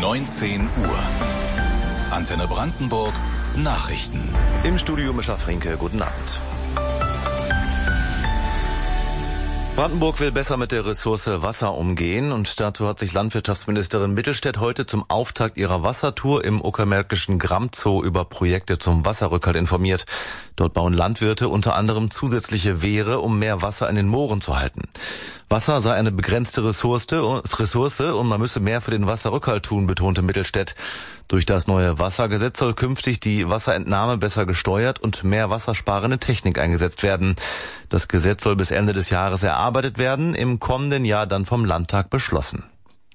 19 Uhr. Antenne Brandenburg, Nachrichten. Im Studio Mischa Frinke, guten Abend. Brandenburg will besser mit der Ressource Wasser umgehen und dazu hat sich Landwirtschaftsministerin Mittelstädt heute zum Auftakt ihrer Wassertour im Uckermärkischen Gramm-Zoo über Projekte zum Wasserrückhalt informiert. Dort bauen Landwirte unter anderem zusätzliche Wehre, um mehr Wasser in den Mooren zu halten. Wasser sei eine begrenzte Ressource und man müsse mehr für den Wasserrückhalt tun, betonte Mittelstädt. Durch das neue Wassergesetz soll künftig die Wasserentnahme besser gesteuert und mehr wassersparende Technik eingesetzt werden. Das Gesetz soll bis Ende des Jahres erarbeitet werden, im kommenden Jahr dann vom Landtag beschlossen.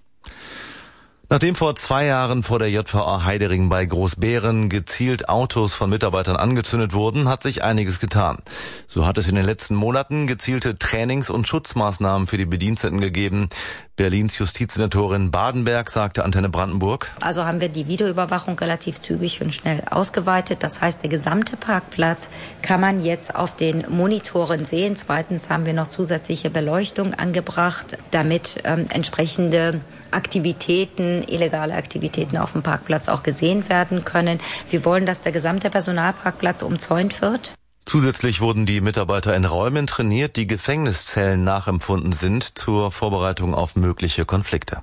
Nachdem vor 2 Jahren vor der JVA Heidering bei Großbeeren gezielt Autos von Mitarbeitern angezündet wurden, hat sich einiges getan. So hat es in den letzten Monaten gezielte Trainings- und Schutzmaßnahmen für die Bediensteten gegeben. Berlins Justizsenatorin Badenberg sagte Antenne Brandenburg: Also haben wir die Videoüberwachung relativ zügig und schnell ausgeweitet. Das heißt, der gesamte Parkplatz kann man jetzt auf den Monitoren sehen. Zweitens haben wir noch zusätzliche Beleuchtung angebracht, damit entsprechende Aktivitäten, illegale Aktivitäten auf dem Parkplatz auch gesehen werden können. Wir wollen, dass der gesamte Personalparkplatz umzäunt wird. Zusätzlich wurden die Mitarbeiter in Räumen trainiert, die Gefängniszellen nachempfunden sind, zur Vorbereitung auf mögliche Konflikte.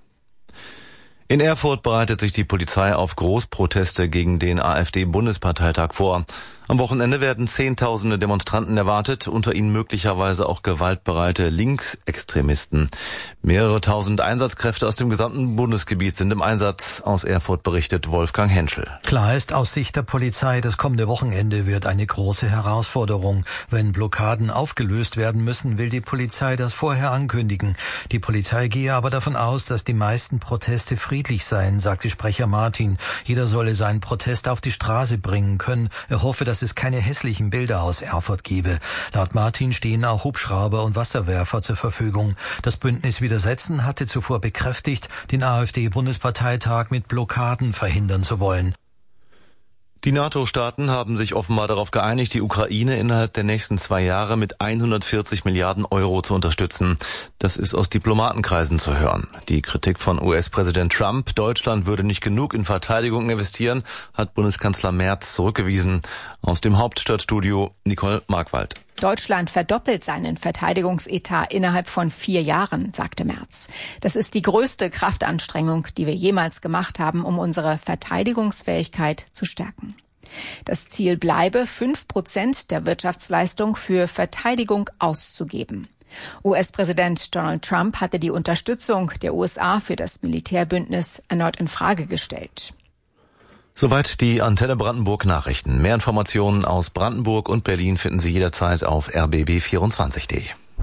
In Erfurt bereitet sich die Polizei auf Großproteste gegen den AfD-Bundesparteitag vor. Am Wochenende werden Zehntausende Demonstranten erwartet, unter ihnen möglicherweise auch gewaltbereite Linksextremisten. Mehrere tausend Einsatzkräfte aus dem gesamten Bundesgebiet sind im Einsatz. Aus Erfurt berichtet Wolfgang Henschel. Klar ist aus Sicht der Polizei, das kommende Wochenende wird eine große Herausforderung. Wenn Blockaden aufgelöst werden müssen, will die Polizei das vorher ankündigen. Die Polizei gehe aber davon aus, dass die meisten Proteste friedlich seien, sagte Sprecher Martin. Jeder solle seinen Protest auf die Straße bringen können. Er hoffe, dass es keine hässlichen Bilder aus Erfurt gebe. Laut Martin stehen auch Hubschrauber und Wasserwerfer zur Verfügung. Das Bündnis Widersetzen hatte zuvor bekräftigt, den AfD-Bundesparteitag mit Blockaden verhindern zu wollen. Die NATO-Staaten haben sich offenbar darauf geeinigt, die Ukraine innerhalb der nächsten 2 Jahre mit 140 Milliarden Euro zu unterstützen. Das ist aus Diplomatenkreisen zu hören. Die Kritik von US-Präsident Trump, Deutschland würde nicht genug in Verteidigung investieren, hat Bundeskanzler Merz zurückgewiesen. Aus dem Hauptstadtstudio Nicole Markwald. Deutschland verdoppelt seinen Verteidigungsetat innerhalb von 4 Jahren, sagte Merz. Das ist die größte Kraftanstrengung, die wir jemals gemacht haben, um unsere Verteidigungsfähigkeit zu stärken. Das Ziel bleibe, 5% der Wirtschaftsleistung für Verteidigung auszugeben. US-Präsident Donald Trump hatte die Unterstützung der USA für das Militärbündnis erneut in Frage gestellt. Soweit die Antenne Brandenburg Nachrichten. Mehr Informationen aus Brandenburg und Berlin finden Sie jederzeit auf rbb24.de.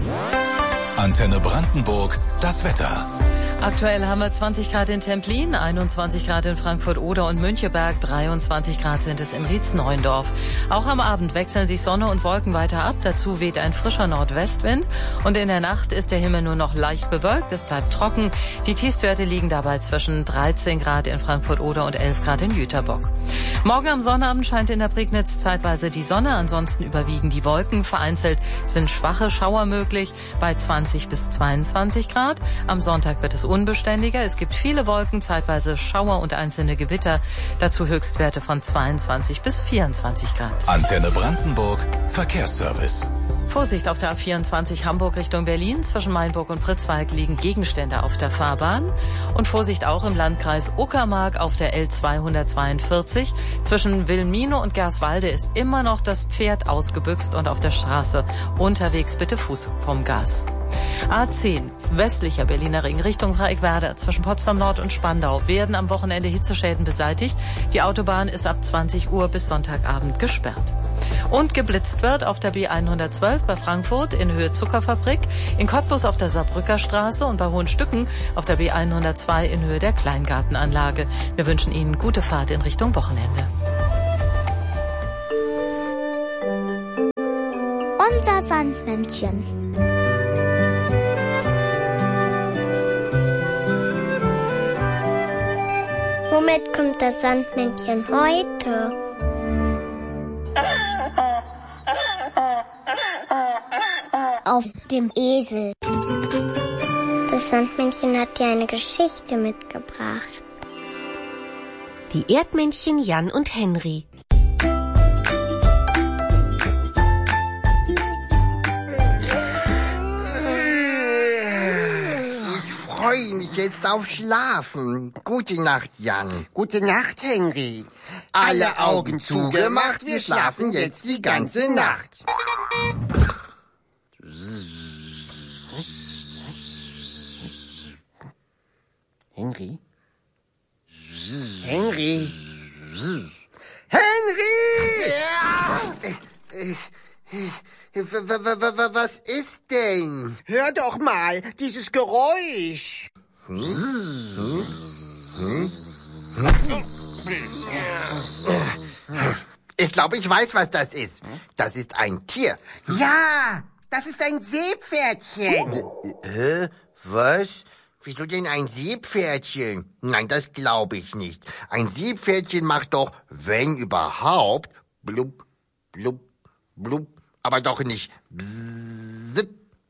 Antenne Brandenburg, das Wetter. Aktuell haben wir 20 Grad in Templin, 21 Grad in Frankfurt-Oder und Müncheberg, 23 Grad sind es in Rietz-Neuendorf. Auch am Abend wechseln sich Sonne und Wolken weiter ab. Dazu weht ein frischer Nordwestwind. Und in der Nacht ist der Himmel nur noch leicht bewölkt. Es bleibt trocken. Die Tiefstwerte liegen dabei zwischen 13 Grad in Frankfurt-Oder und 11 Grad in Jüterbock. Morgen am Sonnabend scheint in der Prignitz zeitweise die Sonne. Ansonsten überwiegen die Wolken. Vereinzelt sind schwache Schauer möglich bei 20 bis 22 Grad. Am Sonntag wird es unbeständiger. Es gibt viele Wolken, zeitweise Schauer und einzelne Gewitter. Dazu Höchstwerte von 22 bis 24 Grad. Antenne Brandenburg, Verkehrsservice. Vorsicht auf der A24 Hamburg Richtung Berlin. Zwischen Mainburg und Pritzwalk liegen Gegenstände auf der Fahrbahn. Und Vorsicht auch im Landkreis Uckermark auf der L242. Zwischen Wilmine und Gerswalde ist immer noch das Pferd ausgebüxt und auf der Straße unterwegs bitte Fuß vom Gas. A10, westlicher Berliner Ring Richtung Dreieckwerder zwischen Potsdam Nord und Spandau werden am Wochenende Hitzeschäden beseitigt. Die Autobahn ist ab 20 Uhr bis Sonntagabend gesperrt. Und geblitzt wird auf der B112 bei Frankfurt in Höhe Zuckerfabrik, in Cottbus auf der Saarbrücker Straße und bei Hohenstücken auf der B102 in Höhe der Kleingartenanlage. Wir wünschen Ihnen gute Fahrt in Richtung Wochenende. Unser Sandmännchen. Womit kommt das Sandmännchen heute? Auf dem Esel. Das Sandmännchen hat dir eine Geschichte mitgebracht. Die Erdmännchen Jan und Henry. Ich freue mich jetzt auf Schlafen. Gute Nacht, Jan. Gute Nacht, Henry. Alle Augen zugemacht, wir schlafen jetzt die ganze Nacht. Henry? Henry? Henry! Was ist denn? Hör doch mal, dieses Geräusch. Ich glaube, ich weiß, was das ist. Das ist ein Tier. Ja, das ist ein Seepferdchen. Was? Wieso denn ein Seepferdchen? Nein, das glaube ich nicht. Ein Seepferdchen macht doch, wenn überhaupt, blub, blub, blub, aber doch nicht bzzzt.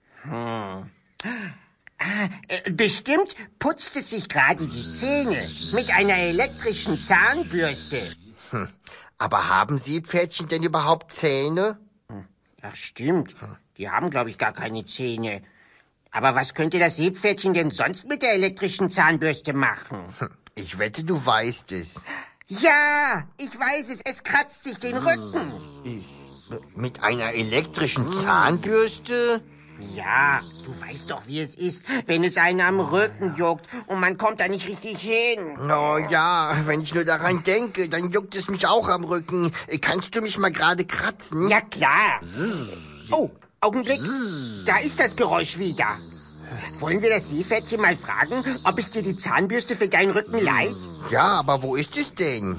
Bestimmt putzt es sich gerade die Zähne mit einer elektrischen Zahnbürste. Aber haben Seepferdchen denn überhaupt Zähne? Ja, stimmt. Die haben, glaube ich, gar keine Zähne. Aber was könnte das Seepferdchen denn sonst mit der elektrischen Zahnbürste machen? Ich wette, du weißt es. Ja, ich weiß es. Es kratzt sich den Rücken. Mit einer elektrischen Zahnbürste? Ja, du weißt doch, wie es ist, wenn es einen am Rücken juckt und man kommt da nicht richtig hin. Oh ja, wenn ich nur daran denke, dann juckt es mich auch am Rücken. Kannst du mich mal gerade kratzen? Ja, klar. Oh, Augenblick. Da ist das Geräusch wieder. Wollen wir das Seepferdchen mal fragen, ob es dir die Zahnbürste für deinen Rücken leiht? Ja, aber wo ist es denn?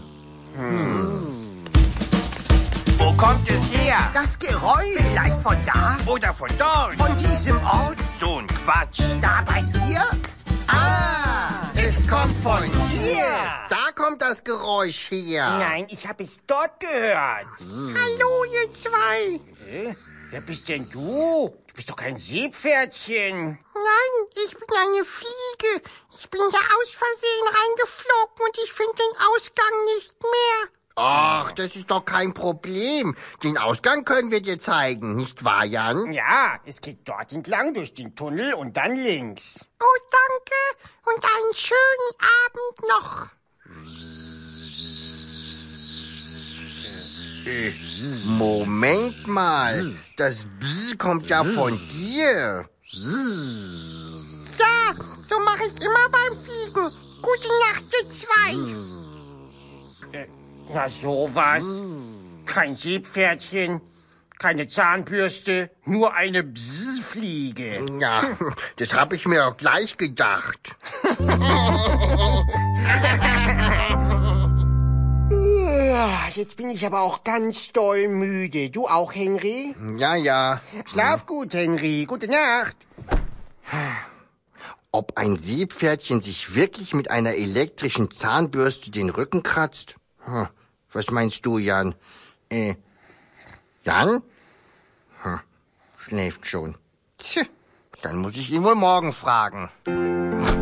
Wo kommt es her? Das Geräusch. Vielleicht von da? Oder von dort? Von diesem Ort? So ein Quatsch. Da bei dir? Ah, Es kommt von hier. Da kommt das Geräusch her. Nein, ich habe es dort gehört. Hallo, ihr zwei. Wer bist denn du? Du bist doch kein Seepferdchen. Nein, ich bin eine Fliege. Ich bin ja aus Versehen reingeflogen und ich finde den Ausgang nicht mehr. Ach, das ist doch kein Problem. Den Ausgang können wir dir zeigen, nicht wahr, Jan? Ja, es geht dort entlang durch den Tunnel und dann links. Oh, danke. Und einen schönen Abend noch. Moment mal. Das Bzz kommt ja von dir. Ja, so mache ich immer beim Fliegen. Gute Nacht, ihr zwei. Na sowas. Kein Seepferdchen, keine Zahnbürste, nur eine Bzzfliege. Ja, das habe ich mir auch gleich gedacht. Jetzt bin ich aber auch ganz doll müde. Du auch, Henry? Ja, ja. Schlaf gut, Henry. Gute Nacht. Ob ein Seepferdchen sich wirklich mit einer elektrischen Zahnbürste den Rücken kratzt? Was meinst du, Jan? Jan? Schläft schon. Tja, dann muss ich ihn wohl morgen fragen.